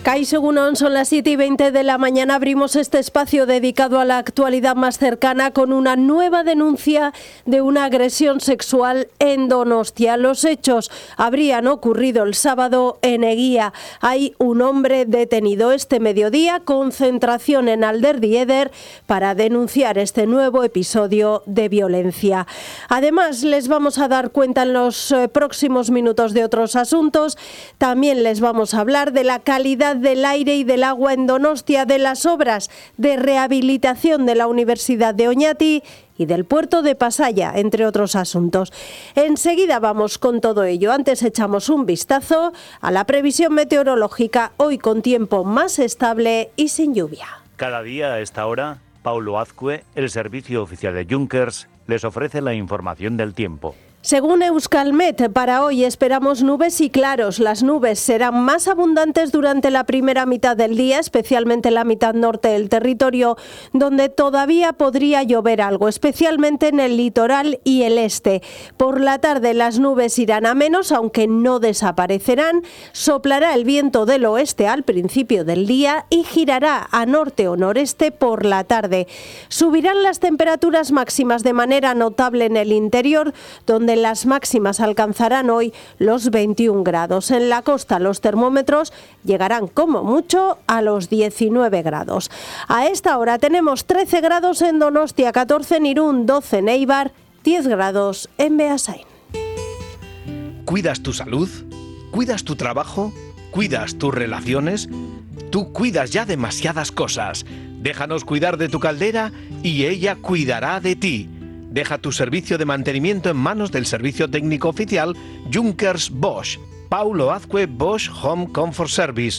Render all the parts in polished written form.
Kaixo egunon, son las 7:20 de la mañana. Abrimos este espacio dedicado a la actualidad más cercana con una nueva denuncia de una agresión sexual en Donostia. Los hechos habrían ocurrido el sábado en Eguía. Hay un hombre detenido este mediodía, concentración en Alderdi Eder para denunciar este nuevo episodio de violencia. Además, les vamos a dar cuenta en los próximos minutos de otros asuntos. También les vamos a hablar de la calidad del aire y del agua en Donostia, de las obras de rehabilitación de la Universidad de Oñati y del puerto de Pasaya, entre otros asuntos. Enseguida vamos con todo ello. Antes echamos un vistazo a la previsión meteorológica, hoy con tiempo más estable y sin lluvia. Cada día a esta hora, Paulo Azcue, el servicio oficial de Junkers, les ofrece la información del tiempo. Según Euskalmet, para hoy esperamos nubes y claros. Las nubes serán más abundantes durante la primera mitad del día, especialmente en la mitad norte del territorio, donde todavía podría llover algo, especialmente en el litoral y el este. Por la tarde las nubes irán a menos, aunque no desaparecerán. Soplará el viento del oeste al principio del día y girará a norte o noreste por la tarde. Subirán las temperaturas máximas de manera notable en el interior, donde las máximas alcanzarán hoy los 21 grados. En la costa los termómetros llegarán como mucho a los 19 grados. A esta hora tenemos 13 grados en Donostia, 14 en Irún, 12 en Eibar, 10 grados en Beasain. ¿Cuidas tu salud? ¿Cuidas tu trabajo? ¿Cuidas tus relaciones? Tú cuidas ya demasiadas cosas. Déjanos cuidar de tu caldera y ella cuidará de ti. Deja tu servicio de mantenimiento en manos del servicio técnico oficial Junkers Bosch. Paulo Azcue Bosch Home Comfort Service,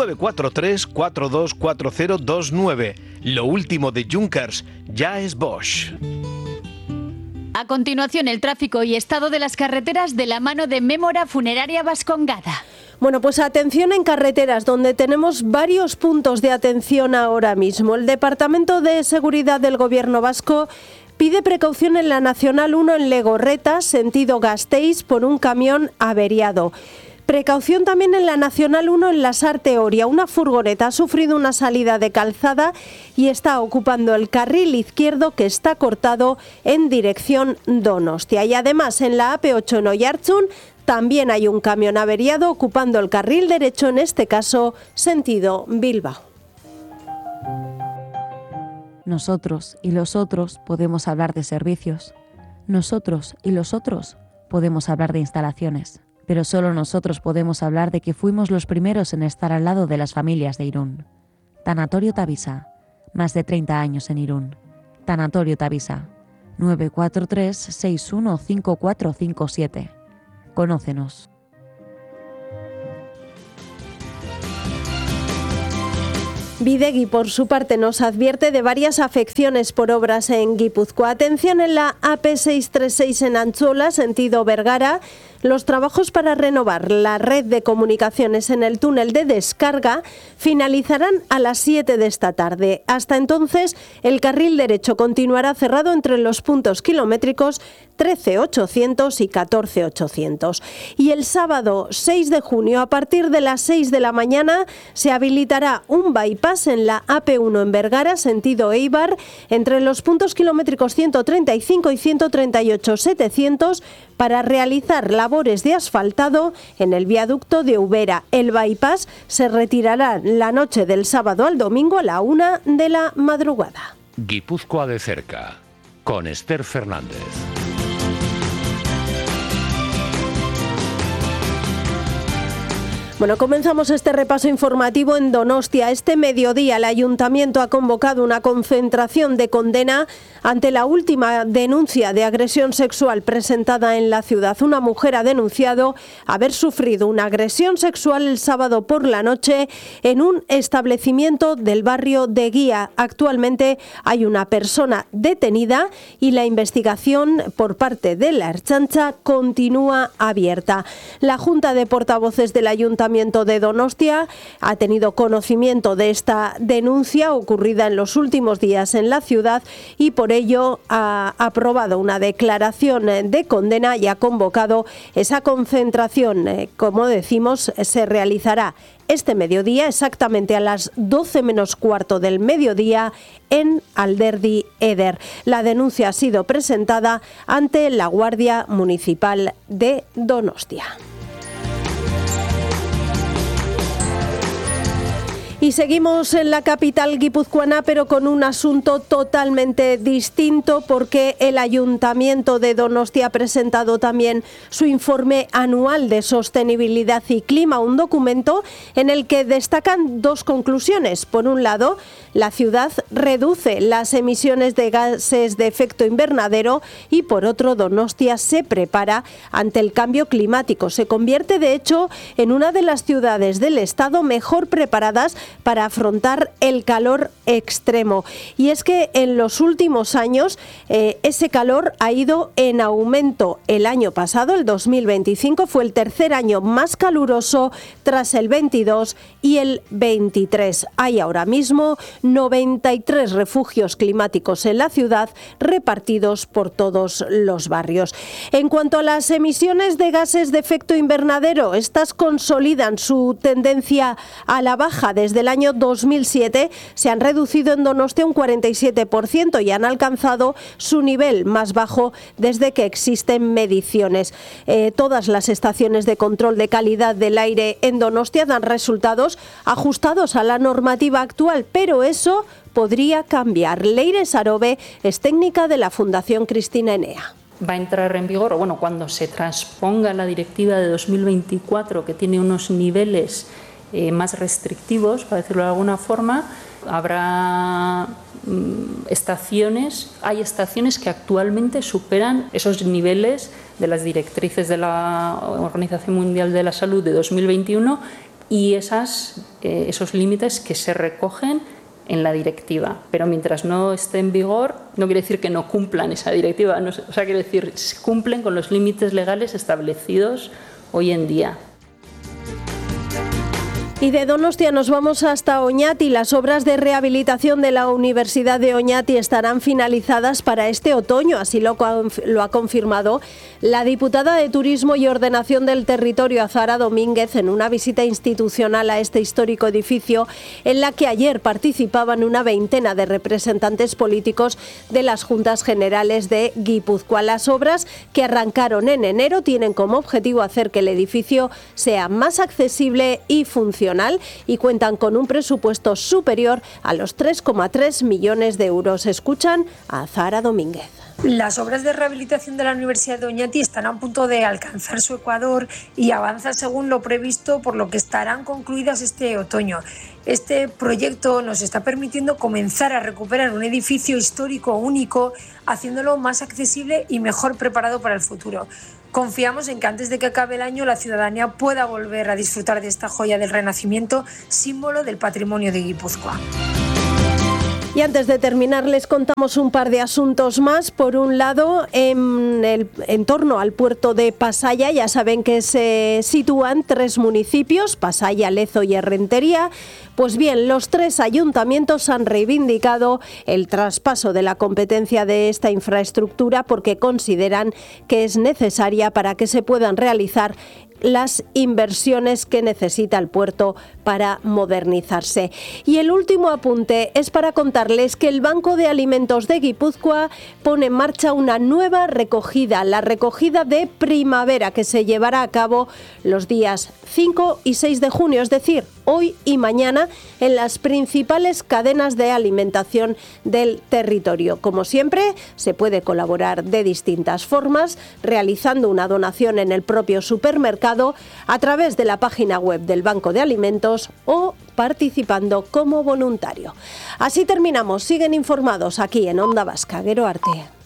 943-424029. Lo último de Junkers ya es Bosch. A continuación, el tráfico y estado de las carreteras de la mano de Mémora Funeraria Vascongada. Bueno, pues atención en carreteras, donde tenemos varios puntos de atención ahora mismo. El Departamento de Seguridad del Gobierno vasco pide precaución en la Nacional 1 en Legorreta, sentido Gasteiz, por un camión averiado. Precaución también en la Nacional 1 en Lasarte Oria. Una furgoneta ha sufrido una salida de calzada y está ocupando el carril izquierdo que está cortado en dirección Donostia. Y además en la AP8 en Oiartzun también hay un camión averiado ocupando el carril derecho, en este caso sentido Bilbao. Nosotros y los otros podemos hablar de servicios. Nosotros y los otros podemos hablar de instalaciones. Pero solo nosotros podemos hablar de que fuimos los primeros en estar al lado de las familias de Irún. Tanatorio Tavisa, más de 30 años en Irún. Tanatorio Tavisa, 943-615457. Conócenos. Bidegi, por su parte, nos advierte de varias afecciones por obras en Guipúzcoa. Atención en la AP636 en Antzuola, sentido Vergara. Los trabajos para renovar la red de comunicaciones en el túnel de descarga finalizarán a las 7 de esta tarde. Hasta entonces, el carril derecho continuará cerrado entre los puntos kilométricos 13.800 y 14.800. Y el sábado 6 de junio, a partir de las 6 de la mañana, se habilitará un bypass en la AP1 en Vergara, sentido Eibar, entre los puntos kilométricos 135 y 138.700 para realizar labores de asfaltado en el viaducto de Ubera. El bypass se retirará la noche del sábado al domingo a la 1 de la madrugada. Guipúzcoa de cerca, con Esther Fernández. Bueno, comenzamos este repaso informativo en Donostia. Este mediodía el Ayuntamiento ha convocado una concentración de condena ante la última denuncia de agresión sexual presentada en la ciudad. Una mujer ha denunciado haber sufrido una agresión sexual el sábado por la noche en un establecimiento del barrio de Eguía. Actualmente hay una persona detenida y la investigación por parte de la Ertzaintza continúa abierta. La Junta de Portavoces del Ayuntamiento Ayuntamiento de Donostia ha tenido conocimiento de esta denuncia ocurrida en los últimos días en la ciudad y por ello ha aprobado una declaración de condena y ha convocado esa concentración. Como decimos, se realizará este mediodía, exactamente a las 12 menos cuarto del mediodía, en Alderdi Eder. La denuncia ha sido presentada ante la Guardia Municipal de Donostia. Y seguimos en la capital guipuzcoana, pero con un asunto totalmente distinto, porque el Ayuntamiento de Donostia ha presentado también su informe anual de sostenibilidad y clima, un documento en el que destacan dos conclusiones. Por un lado, la ciudad reduce las emisiones de gases de efecto invernadero y por otro, Donostia se prepara ante el cambio climático. Se convierte, de hecho, en una de las ciudades del Estado mejor preparadas para afrontar el calor extremo. Y es que en los últimos años ese calor ha ido en aumento. El año pasado, el 2025, fue el tercer año más caluroso tras el 22 y el 23. Hay ahora mismo 93 refugios climáticos en la ciudad repartidos por todos los barrios. En cuanto a las emisiones de gases de efecto invernadero, estas consolidan su tendencia a la baja. Desde el año 2007 se han reducido en Donostia un 47% y han alcanzado su nivel más bajo desde que existen mediciones. Todas las estaciones de control de calidad del aire en Donostia dan resultados ajustados a la normativa actual, pero eso podría cambiar. Leire Sarobe es técnica de la Fundación Cristina Enea. Va a entrar en vigor, o bueno, cuando se transponga la directiva de 2024, que tiene unos niveles más restrictivos, para decirlo de alguna forma, habrá hay estaciones que actualmente superan esos niveles de las directrices de la Organización Mundial de la Salud de 2021 y esos límites que se recogen en la directiva. Pero mientras no esté en vigor, no quiere decir que no cumplan esa directiva, quiere decir que cumplen con los límites legales establecidos hoy en día. Y de Donostia nos vamos hasta Oñati. Las obras de rehabilitación de la Universidad de Oñati estarán finalizadas para este otoño, así lo ha confirmado la diputada de Turismo y Ordenación del Territorio, Azahara Domínguez, en una visita institucional a este histórico edificio, en la que ayer participaban una veintena de representantes políticos de las Juntas Generales de Guipúzcoa. Las obras, que arrancaron en enero, tienen como objetivo hacer que el edificio sea más accesible y funcional, y cuentan con un presupuesto superior a los 3,3 millones de euros. Escuchan a Azahara Domínguez. Las obras de rehabilitación de la Universidad de Oñati están a punto de alcanzar su ecuador y avanzan según lo previsto, por lo que estarán concluidas este otoño. Este proyecto nos está permitiendo comenzar a recuperar un edificio histórico único, haciéndolo más accesible y mejor preparado para el futuro. Confiamos en que antes de que acabe el año la ciudadanía pueda volver a disfrutar de esta joya del Renacimiento, símbolo del patrimonio de Guipúzcoa. Y antes de terminar, les contamos un par de asuntos más. Por un lado, en torno al puerto de Pasaia, ya saben que se sitúan 3 municipios, Pasaia, Lezo y Errentería. Pues bien, los 3 ayuntamientos han reivindicado el traspaso de la competencia de esta infraestructura porque consideran que es necesaria para que se puedan realizar las inversiones que necesita el puerto para modernizarse. Y el último apunte es para contarles que el Banco de Alimentos de Guipúzcoa pone en marcha una nueva recogida, la recogida de primavera, que se llevará a cabo los días 5 y 6 de junio, es decir, hoy y mañana, en las principales cadenas de alimentación del territorio. Como siempre, se puede colaborar de distintas formas, realizando una donación en el propio supermercado, a través de la página web del Banco de Alimentos o participando como voluntario. Así terminamos. Siguen informados aquí en Onda Vasca. Gero arte.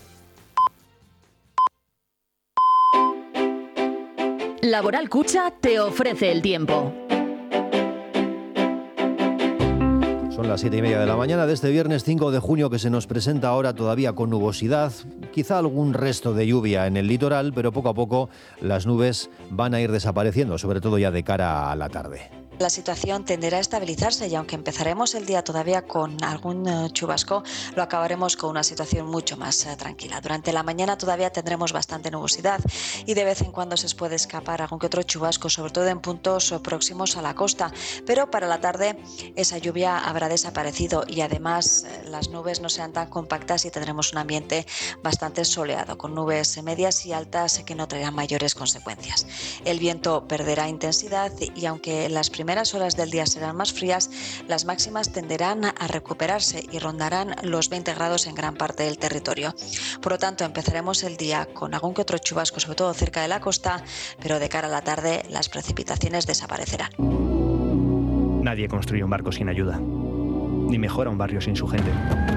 Laboral Kutxa te ofrece el tiempo. Son las 7:30 de la mañana de este viernes 5 de junio que se nos presenta ahora todavía con nubosidad, quizá algún resto de lluvia en el litoral, pero poco a poco las nubes van a ir desapareciendo, sobre todo ya de cara a la tarde. La situación tenderá a estabilizarse y aunque empezaremos el día todavía con algún chubasco, lo acabaremos con una situación mucho más tranquila. Durante la mañana todavía tendremos bastante nubosidad y de vez en cuando se puede escapar algún que otro chubasco, sobre todo en puntos próximos a la costa, pero para la tarde esa lluvia habrá desaparecido y además las nubes no serán tan compactas y tendremos un ambiente bastante soleado, con nubes medias y altas que no traerán mayores consecuencias. El viento perderá intensidad y aunque las primeras horas del día serán más frías, las máximas tenderán a recuperarse y rondarán los 20 grados en gran parte del territorio. Por lo tanto, empezaremos el día con algún que otro chubasco, sobre todo cerca de la costa, pero de cara a la tarde las precipitaciones desaparecerán. Nadie construye un barco sin ayuda, ni mejora un barrio sin su gente.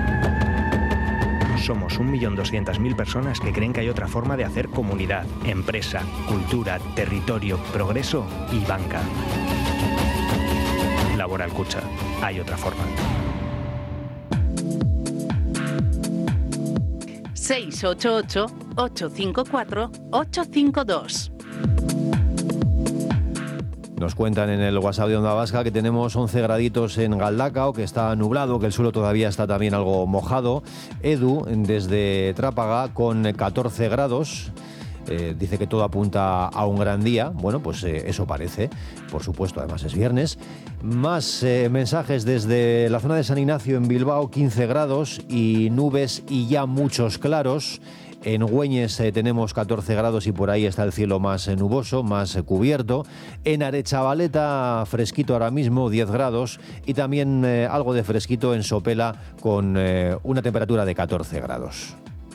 Somos 1.200.000 personas que creen que hay otra forma de hacer comunidad, empresa, cultura, territorio, progreso y banca. Laboral Kutxa. Hay otra forma. 688-854-852. Nos cuentan en el WhatsApp de Onda Vasca que tenemos 11 graditos en Galdacao, que está nublado, que el suelo todavía está también algo mojado. Edu, desde Trápaga, con 14 grados. Dice que todo apunta a un gran día. Bueno, pues eso parece. Por supuesto, además es viernes. Más mensajes desde la zona de San Ignacio en Bilbao, 15 grados y nubes y ya muchos claros. En Güeñes tenemos 14 grados y por ahí está el cielo más nuboso, más cubierto. En Arechavaleta, fresquito ahora mismo, 10 grados. Y también algo de fresquito en Sopela con una temperatura de 14 grados.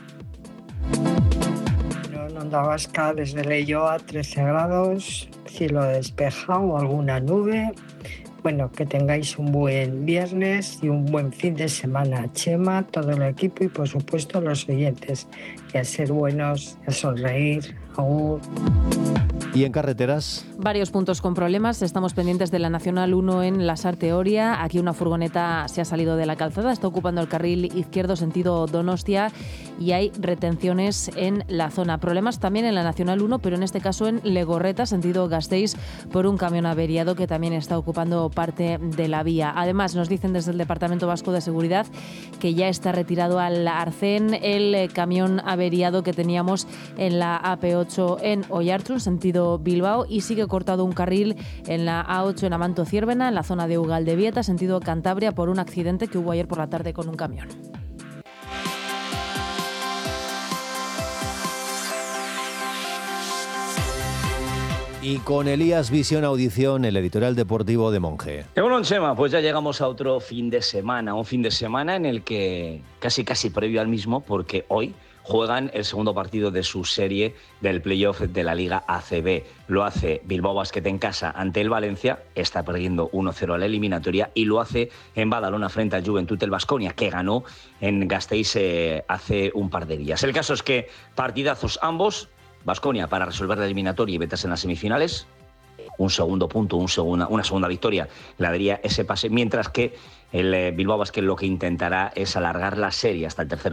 En Onda Vasca, desde Leioa, 13 grados, cielo despejado, alguna nube. Bueno, que tengáis un buen viernes y un buen fin de semana. Chema, todo el equipo y por supuesto los oyentes. Y a ser buenos, a sonreír. Agur. ¿Y en carreteras? Varios puntos con problemas. Estamos pendientes de la Nacional 1 en la Sarteoria. Aquí una furgoneta se ha salido de la calzada, está ocupando el carril izquierdo sentido Donostia y hay retenciones en la zona. Problemas también en la Nacional 1, pero en este caso en Legorreta, sentido Gasteiz, por un camión averiado que también está ocupando parte de la vía. Además, nos dicen desde el Departamento Vasco de Seguridad que ya está retirado al arcén el camión averiado que teníamos en la AP8 en Oiartzun, sentido Bilbao, y sigue cortado un carril en la A8 en Amanto-Ziérbena, en la zona de Ugaldebieta, sentido Cantabria, por un accidente que hubo ayer por la tarde con un camión. Y con Elías Visión Audición, el editorial deportivo de Monge. Bueno, Chema, pues ya llegamos a otro fin de semana, un fin de semana en el que casi previo al mismo, porque hoy juegan el segundo partido de su serie del playoff de la Liga ACB. Lo hace Bilbao Basket en casa ante el Valencia, está perdiendo 1-0 a la eliminatoria, y lo hace en Badalona frente al Juventud del Baskonia, que ganó en Gasteiz hace un par de días. El caso es que partidazos ambos. Baskonia para resolver la eliminatoria y meterse en las semifinales. Un segundo punto, una segunda victoria le daría ese pase, mientras que el Bilbao Basket lo que intentará es alargar la serie hasta el tercer